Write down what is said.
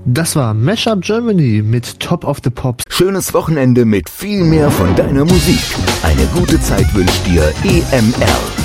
Das war Mashup Germany mit Top of the Pops. Schönes Wochenende mit viel mehr von deiner Musik. Eine gute Zeit wünscht dir EMR.